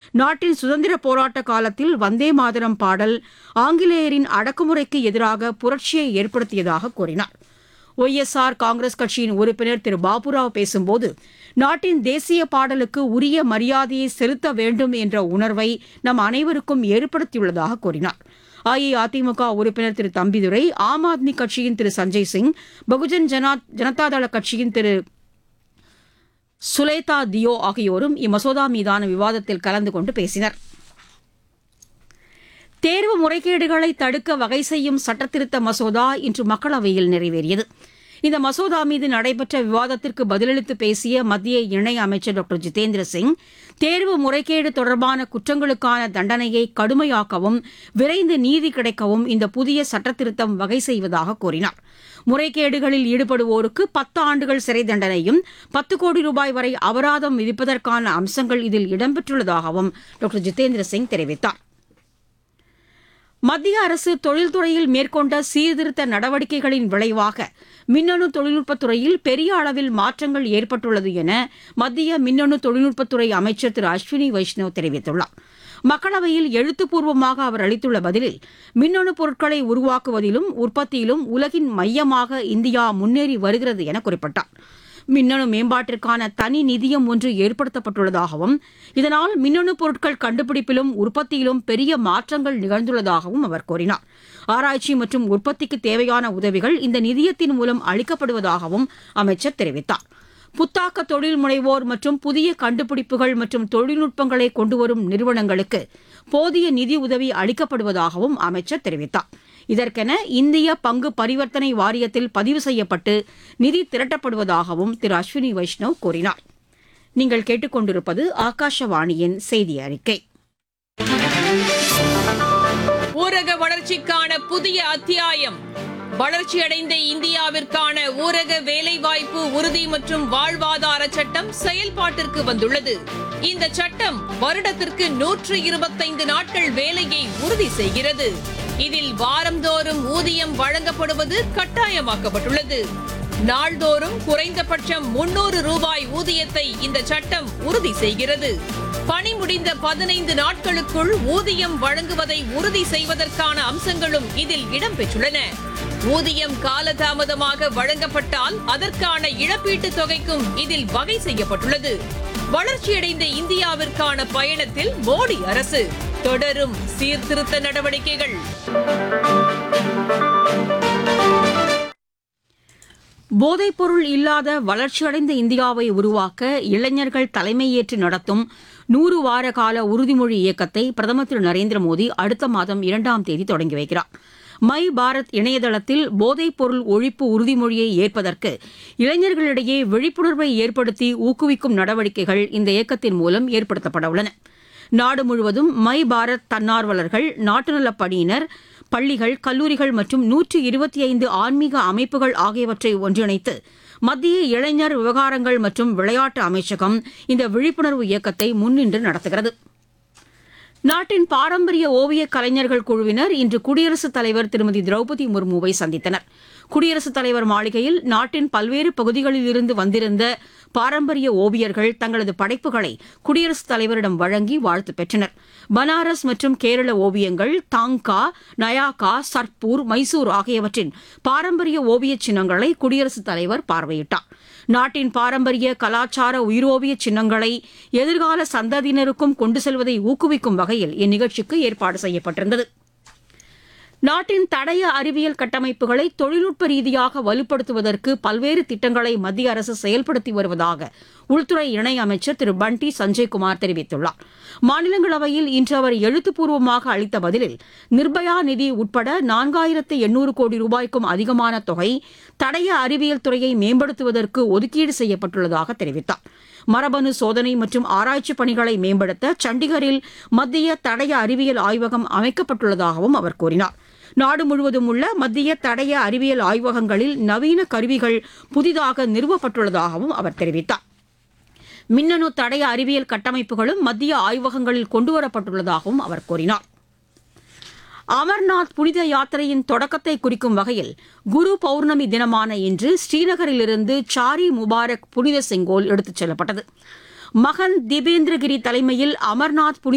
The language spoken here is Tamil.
நாட்டின் சுதந்திர போராட்ட காலத்தில் வந்தே மாதரம் பாடல் ஆங்கிலேயரின் அடக்குமுறைக்கு எதிராக புரட்சியை ஏற்படுத்தியதாக கூறினார். ஒய்எஸ்ஆர் காங்கிரஸ் கட்சியின் உறுப்பினர் திரு பாபுராவ் பேசும்போது, நாட்டின் தேசிய பாடலுக்கு உரிய மரியாதையை செலுத்த வேண்டும் என்ற உணர்வை நம் அனைவருக்கும் ஏற்படுத்தியுள்ளதாக கூறினார். அஇஅதிமுக உறுப்பினர் திரு தம்பிதுரை, ஆம் ஆத்மி கட்சியின் திரு சஞ்சய் சிங், பகுஜன் ஜனதாதள கட்சியின் திரு சுலேதா தியோ ஆகியோரும் இம்மசோதா மீதான விவாதத்தில் கலந்து கொண்டு பேசினர். தேர்வு முறைகேடுகளை தடுக்க வகை செய்யும் சட்டத்திருத்த மசோதா இன்று மக்களவையில் நிறைவேறியது. இந்த மசோதா மீது நடைபெற்ற விவாதத்திற்கு பதிலளித்து பேசிய மத்திய இணை அமைச்சர் டாக்டர் ஜிதேந்திர சிங், தேர்வு முறைகேடு தொடர்பான குற்றங்களுக்கான தண்டனையை கடுமையாக்கவும் விரைந்து நீதி கிடைக்கவும் இந்த புதிய சட்டத்திருத்தம் வகை செய்வதாக கூறினார். முறைகேடுகளில் ஈடுபடுவோருக்கு 10 ஆண்டுகள் சிறை தண்டனையும் 10 கோடி ரூபாய் வரை அபராதம் விதிப்பதற்கான அம்சங்கள் இதில் இடம்பெற்றுள்ளதாகவும் டாக்டர் ஜிதேந்திர சிங் தெரிவித்தார். மத்திய அரசு தொழில்துறையில் மேற்கொண்ட சீர்திருத்த நடவடிக்கைகளின் விளைவாக மின்னணு தொழில்நுட்பத்துறையில் பெரிய அளவில் மாற்றங்கள் ஏற்பட்டுள்ளது என மத்திய மின்னணு தொழில்நுட்பத்துறை அமைச்சர் திரு அஸ்வினி வைஷ்ணவ் தெரிவித்துள்ளார். மக்களவையில் எழுத்துப்பூர்வமாக அவர் அளித்துள்ள பதிலில், மின்னணு பொருட்களை உருவாக்குவதிலும் உற்பத்தியிலும் உலகின் மையமாக இந்தியா முன்னேறி வருகிறது என குறிப்பிட்டார். மின்னணு மேம்பாட்டிற்கான தனி நிதியம் ஒன்று ஏற்படுத்தப்பட்டுள்ளதாகவும், இதனால் மின்னணு பொருட்கள் கண்டுபிடிப்பிலும் உற்பத்தியிலும் பெரிய மாற்றங்கள் நிகழ்ந்துள்ளதாகவும் அவர் கூறினார். ஆராய்ச்சி மற்றும் உற்பத்திக்கு தேவையான உதவிகள் இந்த நிதியத்தின் மூலம் அளிக்கப்படுவதாகவும் அமைச்சர் தெரிவித்தார். புத்தாக்க தொழில் முனைவோர் மற்றும் புதிய கண்டுபிடிப்புகள் மற்றும் தொழில்நுட்பங்களை கொண்டுவரும் நிறுவனங்களுக்கு போதிய நிதி உதவி அளிக்கப்படுவதாகவும் அமைச்சர் தெரிவித்தார். இதற்கென இந்திய பங்கு பரிவர்த்தனை வாரியத்தில் பதிவு செய்யப்பட்டு நிதி திரட்டப்படுவதாகவும் திரு அஸ்வினி வைஷ்ணவ் கூறினார். நீங்கள் கேட்டுக்கொண்டிருப்பது ஆகாஷவாணியின் செய்தி அறிக்கை. ஊரக வளர்ச்சிக்கான புதிய அத்தியாயம். வளர்ச்சியடைந்த இந்தியாவிற்கான ஊரக வேலைவாய்ப்பு உறுதி மற்றும் வாழ்வாதார சட்டம் செயல்பாட்டிற்கு வந்துள்ளது. இந்த சட்டம் வருடத்திற்கு 125 நாட்கள் வேலையை உறுதி செய்கிறது. இதில் வாரந்தோறும் ஊதியம் வழங்கப்படுவது கட்டாயமாக்கப்பட்டுள்ளது. நாள்தோறும் குறைந்தபட்சம் 300 ரூபாய் ஊதியத்தை இந்த சட்டம் உறுதி செய்கிறது. பணி முடிந்த 15 நாட்களுக்குள் ஊதியம் வழங்குவதை உறுதி செய்வதற்கான அம்சங்களும் இதில் இடம்பெற்றுள்ளன. ஊதியம் காலதாமதமாக வழங்கப்பட்டால் அதற்கான இழப்பீட்டுத் தொகைக்கும் இதில் வகை செய்யப்பட்டுள்ளது. வளர்ச்சியடைந்த இந்தியாவிற்கான பயணத்தில் மோடி அரசு தொடரும் சீர்திருத்த நடவடிக்கைகள். போதைப்பொருள் இல்லாத வளர்ச்சியடைந்த இந்தியாவை உருவாக்க இளைஞர்கள் தலைமையேற்று நடத்தும் 100 வார கால உறுதிமொழி இயக்கத்தை பிரதமர் திரு நரேந்திர மோடி அடுத்த மாதம் 2ஆம் தேதி தொடங்கி வைக்கிறார். மை பாரத் இணையதளத்தில் போதைப்பொருள் ஒழிப்பு உறுதிமொழியை ஏற்பதற்கு இளைஞர்களிடையே விழிப்புணர்வை ஏற்படுத்தி ஊக்குவிக்கும் நடவடிக்கைகள் இந்த இயக்கத்தின் மூலம் ஏற்படுத்தப்பட உள்ளன. நாடு முழுவதும் மை பாரத் தன்னார்வலர்கள், நாட்டுநலப் பணியினர், பள்ளிகள், கல்லூரிகள் மற்றும் 125 ஆன்மீக அமைப்புகள் ஆகியவற்றை ஒன்றிணைத்து மத்திய இளைஞர் விவகாரங்கள் மற்றும் விளையாட்டு அமைச்சகம் இந்த விழிப்புணர்வு இயக்கத்தை முன்னின்று நடத்துகிறது. நாட்டின் பாரம்பரிய ஓவியக் கலைஞர்கள் குழுவினர் இன்று குடியரசுத் தலைவர் திருமதி திரௌபதி முர்முவை சந்தித்தனர். குடியரசுத் தலைவர் மாளிகையில் நாட்டின் பல்வேறு பகுதிகளிலிருந்து வந்திருந்த பாரம்பரிய ஓவியர்கள் தங்களது படைப்புகளை குடியரசுத் தலைவரிடம் வழங்கி வாழ்த்து பெற்றனர். பனாரஸ் மற்றும் கேரள ஓவியங்கள், தாங்கா, நயாகா, சர்பூர், மைசூர் ஆகியவற்றின் பாரம்பரிய ஓவியச் சின்னங்களை குடியரசுத் தலைவர் பார்வையிட்டார். நாட்டின் பாரம்பரிய கலாச்சார உயிரோவிய சின்னங்களை எதிர்கால சந்ததியினருக்கும் கொண்டு செல்வதை ஊக்குவிக்கும் வகையில் இந்நிகழ்ச்சிக்கு ஏற்பாடு செய்யப்பட்டிருந்தது. நாட்டின் தடய அறிவியல் கட்டமைப்புகளை தொழில்நுட்ப ரீதியாக வலுப்படுத்துவதற்கு பல்வேறு திட்டங்களை மத்திய அரசு செயல்படுத்தி வருவதாக உள்துறை இணை அமைச்சர் திரு பண்டி சஞ்சய்குமார் தெரிவித்துள்ளார். மாநிலங்களவையில் இன்று அவர் எழுத்துப்பூர்வமாக அளித்த பதிலில், நிர்பயா நிதி உட்பட 4800 கோடி ரூபாய்க்கும் அதிகமான தொகை தடய அறிவியல் துறையை மேம்படுத்துவதற்கு ஒதுக்கீடு செய்யப்பட்டுள்ளதாக தெரிவித்தார். மரபணு சோதனை மற்றும் ஆராய்ச்சி பணிகளை மேம்படுத்த சண்டிகரில் மத்திய தடய அறிவியல் ஆய்வகம் அமைக்கப்பட்டுள்ளதாகவும் அவர் கூறினார். நாடு முழுவதும் உள்ள மத்திய தடய அறிவியல் ஆய்வகங்களில் நவீன கருவிகள் புதிதாக நிறுவப்பட்டுள்ளதாகவும் அவர் தெரிவித்தார். மின்னணு தடய அறிவியல் கட்டமைப்புகளும் மத்திய ஆய்வகங்களில் கொண்டுவரப்பட்டுள்ளதாகவும் அவர் கூறினார். அமர்நாத் புனித யாத்திரையின் தொடக்கத்தை குறிக்கும் வகையில் குரு பௌர்ணமி தினமான இன்று ஸ்ரீநகரிலிருந்து சாரி முபாரக் புனித செங்கோல் எடுத்துச் செல்லப்பட்டது. மகன் திபேந்திரகிரி தலைமையில் அமர்நாத் புனித